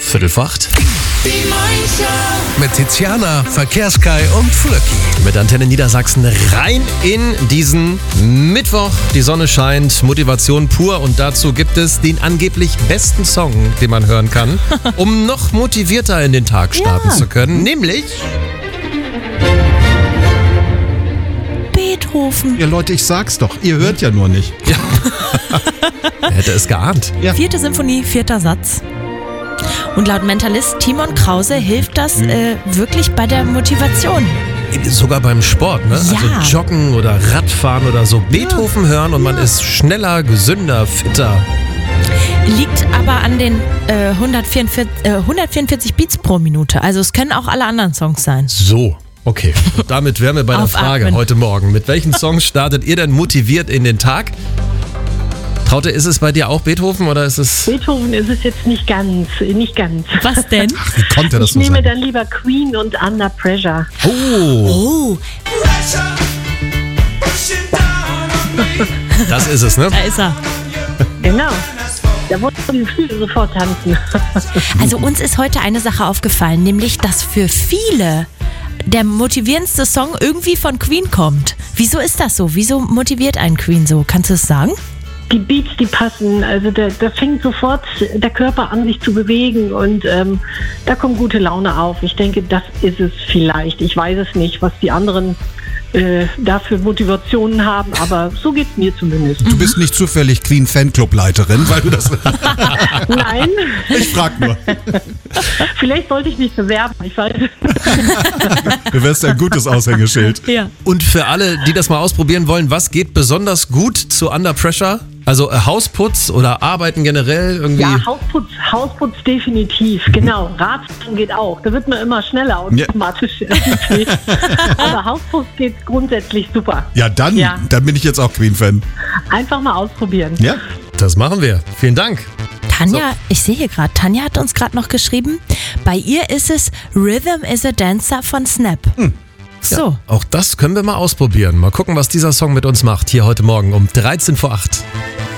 7:45. Die Morgenshow. Mit Tiziana, Verkehrskai und Flöcki. Mit Antenne Niedersachsen rein in diesen Mittwoch. Die Sonne scheint, Motivation pur und dazu gibt es den angeblich besten Song, den man hören kann, um noch motivierter in den Tag starten zu können, nämlich Beethoven. Ja, Leute, ich sag's doch. Ihr hört ja nur nicht. Wer hätte es geahnt. Ja. 4. Symphonie, 4. Satz. Und laut Mentalist Timon Krause hilft das wirklich bei der Motivation. Sogar beim Sport, ne? Ja. Also Joggen oder Radfahren oder so. Beethoven hören und man ist schneller, gesünder, fitter. Liegt aber an den 144 Beats pro Minute. Also es können auch alle anderen Songs sein. So, okay. Und damit wären wir bei der Frage Aufatmen. heute Morgen. Mit welchen Songs startet ihr denn motiviert in den Tag? Traute, ist es bei dir auch Beethoven oder ist es... Beethoven ist es jetzt nicht ganz. Was denn? Ach, wie konnte das Ich nur nehme sein? dann lieber Queen und Under Pressure. Oh, Das ist es, ne? da ist er. Genau. Da wollten die Füße sofort tanzen. Also uns ist heute eine Sache aufgefallen, nämlich, dass für viele der motivierendste Song irgendwie von Queen kommt. Wieso ist das so? Wieso motiviert einen Queen so? Kannst du es sagen? Die Beats, die passen. Also da fängt sofort der Körper an, sich zu bewegen und da kommt gute Laune auf. Ich denke, das ist es vielleicht. Ich weiß es nicht, was die anderen dafür Motivationen haben, aber so geht's mir zumindest. Du bist nicht zufällig Queen-Fanclub-Leiterin, weil du das... Nein, Ich frag nur. vielleicht sollte ich mich bewerben. Ich weiß. Du wärst ein gutes Aushängeschild. Ja. Und für alle, die das mal ausprobieren wollen, was geht besonders gut zu Under Pressure? Also Hausputz oder Arbeiten generell irgendwie? Ja, Hausputz definitiv, genau. Radfahren geht auch. Da wird man immer schneller automatisch. Aber Hausputz geht grundsätzlich super. Ja, dann bin ich jetzt auch Queen-Fan. Einfach mal ausprobieren. Ja? Das machen wir. Vielen Dank. Tanja, ich sehe hier gerade, Tanja hat uns gerade noch geschrieben, bei ihr ist es Rhythm is a Dancer von Snap. So. Auch das können wir mal ausprobieren. Mal gucken, was dieser Song mit uns macht. Hier heute Morgen um 13 vor 8.